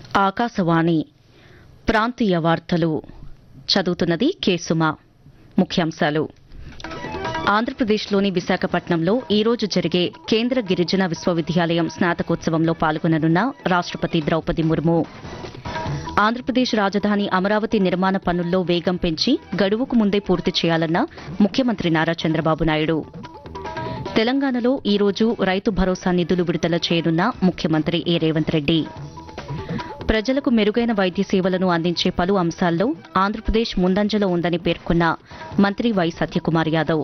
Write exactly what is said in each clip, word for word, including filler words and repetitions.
ఆకాశవాణి ప్రాంతీయ వార్తలు చదువుతున్నది కె సుమ. ముఖ్యాంశాలు. ఆంధ్రప్రదేశ్లోని విశాఖపట్నంలో ఈ రోజు జరిగే కేంద్ర గిరిజన విశ్వవిద్యాలయం స్నాతకోత్సవంలో పాల్గొననున్న రాష్టపతి ద్రౌపది ముర్ము. ఆంధ్రప్రదేశ్ రాజధాని అమరావతి నిర్మాణ పనుల్లో వేగం పెంచి గడువుకు ముందే పూర్తి చేయాలన్న ముఖ్యమంత్రి నారా చంద్రబాబు నాయుడు. తెలంగాణలో ఈ రోజు రైతు భరోసా నిధులు విడుదల చేయనున్న ముఖ్యమంత్రి ఏ రేవంత్ రెడ్డి. ప్రజలకు మెరుగైన వైద్య సేవలను అందించే పలు అంశాల్లో ఆంధ్రప్రదేశ్ ముందంజలో ఉందని పేర్కొన్న మంత్రి వై సత్యకుమార్ యాదవ్.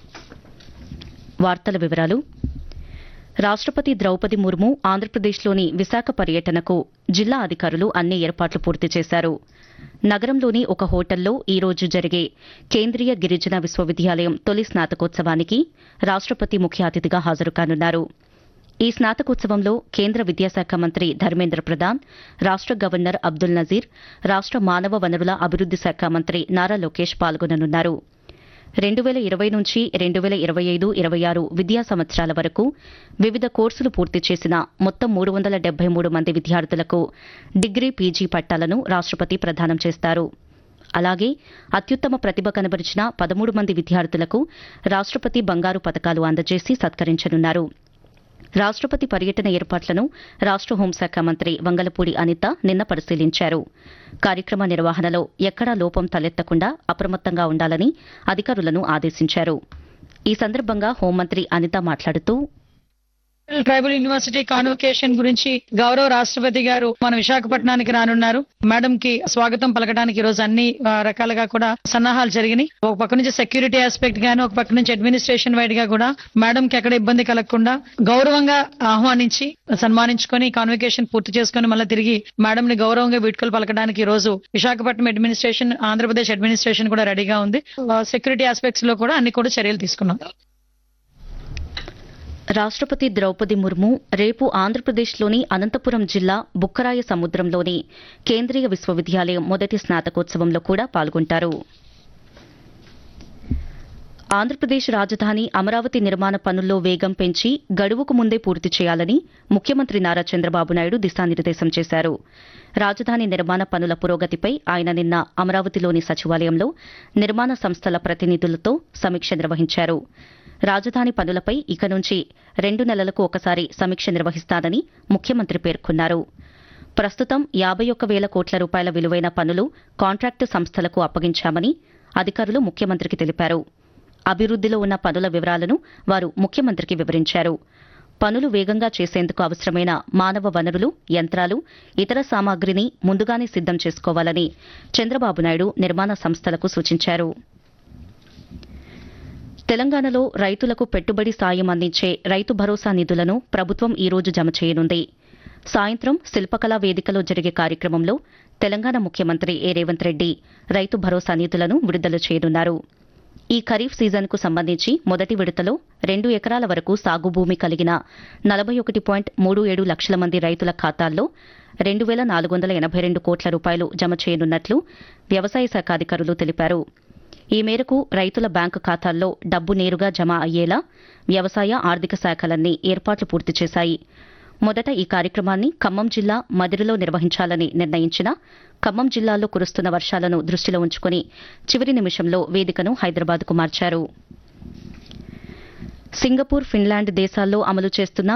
వార్తల వివరాలు. రాష్టపతి ద్రౌపది ముర్ము ఆంధ్రప్రదేశ్లోని విశాఖ పర్యటనకు జిల్లా అధికారులు అన్ని ఏర్పాట్లు పూర్తి చేశారు. నగరంలోని ఒక హోటల్లో ఈ రోజు జరిగే కేంద్రీయ గిరిజన విశ్వవిద్యాలయం తొలి స్నాతకోత్సవానికి రాష్టపతి ముఖ్య అతిథిగా హాజరుకానున్నారు. ఈ స్నాతకోత్సవంలో కేంద్ర విద్యాశాఖ మంత్రి ధర్మేంద్ర ప్రధాన్, రాష్ట గవర్నర్ అబ్దుల్ నజీర్, రాష్ట మానవ వనరుల అభివృద్ది శాఖ మంత్రి నారా లోకేష్ పాల్గొననున్నారు. రెండు వేల ఇరవై నుంచి రెండు వేల ఇరవై ఐదు ఇరవై ఆరు విద్యా సంవత్సరాల వరకు వివిధ కోర్సులు పూర్తి చేసిన మొత్తం మూడు వందల డెబ్బై మూడు మంది విద్యార్థులకు డిగ్రీ, పీజీ పట్టాలను రాష్టపతి ప్రదానం చేస్తారు. అలాగే అత్యుత్తమ ప్రతిభ కనబరిచిన పదమూడు మంది విద్యార్థులకు రాష్టపతి బంగారు పతకాలు అందజేసి సత్కరించనున్నారు. రాష్టపతి పర్యటన ఏర్పాట్లను రాష్ట హోంశాఖ మంత్రి వంగలపూడి అనిత నిన్న పరిశీలించారు. కార్యక్రమ నిర్వహణలో ఎక్కడా లోపం తలెత్తకుండా అప్రమత్తంగా ఉండాలని అధికారులను ఆదేశించారు. ఈ సందర్భంగా హోంమంత్రి అనిత మాట్లాడుతూ, ట్రైబల్ యూనివర్సిటీ కాన్వకేషన్ గురించి గౌరవ రాష్ట్రపతి గారు మన విశాఖపట్నానికి రానున్నారు. మేడం కి స్వాగతం పలకడానికి ఈ రోజు అన్ని రకాలుగా కూడా సన్నాహాలు జరిగినాయి. ఒక పక్క నుంచి సెక్యూరిటీ ఆస్పెక్ట్ గాను, ఒక పక్క నుంచి అడ్మినిస్ట్రేషన్ వైడ్ గా కూడా మేడం కి ఎక్కడ ఇబ్బంది కలగకుండా గౌరవంగా ఆహ్వానించి సన్మానించుకొని కాన్వకేషన్ పూర్తి చేసుకుని మళ్ళీ తిరిగి మేడం ని గౌరవంగా వీడ్కోలు పలకడానికి ఈ రోజు విశాఖపట్నం అడ్మినిస్ట్రేషన్, ఆంధ్రప్రదేశ్ అడ్మినిస్ట్రేషన్ కూడా రెడీగా ఉంది. సెక్యూరిటీ ఆస్పెక్ట్స్ లో కూడా అన్ని కూడా చర్యలు తీసుకున్నాం. రాష్టపతి ద్రౌపది ముర్ము రేపు ఆంధ్రప్రదేశ్లోని అనంతపురం జిల్లా బుక్కరాయ సముద్రంలోని కేంద్రీయ విశ్వవిద్యాలయం మొదటి స్నాతకోత్సవంలో కూడా పాల్గొంటారు. ఆంధ్రప్రదేశ్ రాజధాని అమరావతి నిర్మాణ పనుల్లో వేగం పెంచి గడువుకు ముందే పూర్తి చేయాలని ముఖ్యమంత్రి నారా చంద్రబాబు నాయుడు దిశానిర్దేశం చేశారు. రాజధాని నిర్మాణ పనుల పురోగతిపై ఆయన నిన్న అమరావతిలోని సచివాలయంలో నిర్మాణ సంస్థల ప్రతినిధులతో సమీక్ష నిర్వహించారు. రాజధాని పనులపై ఇక నుంచి రెండు నెలలకు ఒకసారి సమీక్ష నిర్వహిస్తానని ముఖ్యమంత్రి పేర్కొన్నారు. ప్రస్తుతం యాబై ఒక్క వేల కోట్ల రూపాయల విలువైన పనులు కాంట్రాక్టు సంస్థలకు అప్పగించామని అధికారులు ముఖ్యమంత్రికి తెలిపారు. అభివృద్దిలో ఉన్న పనుల వివరాలను వారు ముఖ్యమంత్రికి వివరించారు. పనులు వేగంగా చేసేందుకు అవసరమైన మానవ వనరులు, యంత్రాలు, ఇతర సామాగ్రిని ముందుగానే సిద్దం చేసుకోవాలని చంద్రబాబు నాయుడు నిర్మాణ సంస్థలకు సూచించారు. తెలంగాణలో రైతులకు పెట్టుబడి సాయం అందించే రైతు భరోసా నిధులను ప్రభుత్వం ఈ రోజు జమ చేయనుంది. సాయంత్రం శిల్పకళా వేదికలో జరిగే కార్యక్రమంలో తెలంగాణ ముఖ్యమంత్రి ఏ రేవంత్ రెడ్డి రైతు భరోసా నిధులను విడుదల చేయనున్నారు. ఈ ఖరీఫ్ సీజన్కు సంబంధించి మొదటి విడతలో రెండు ఎకరాల వరకు సాగు భూమి కలిగిన నలభై ఒకటి పాయింట్ మూడు ఏడు లక్షల మంది రైతుల ఖాతాల్లో రెండు వేల నాలుగు వందల ఎనభై రెండు కోట్ల రూపాయలు జమ చేయనున్నట్లు వ్యవసాయ శాఖ అధికారులు తెలిపారు. ఈ మేరకు రైతుల బ్యాంకు ఖాతాల్లో డబ్బు నేరుగా జమ అయ్యేలా వ్యవసాయ, ఆర్థిక శాఖలన్నీ ఏర్పాట్లు పూర్తి చేశాయి. మొదట ఈ కార్యక్రమాన్ని ఖమ్మం జిల్లా మదిరిలో నిర్వహించాలని నిర్ణయించిన ఖమ్మం జిల్లాలో కురుస్తున్న వర్షాలను దృష్టిలో ఉంచుకుని చివరి నిమిషంలో వేదికను హైదరాబాద్కు మార్చారు. సింగపూర్, ఫిన్లాండ్ దేశాల్లో అమలు చేస్తున్న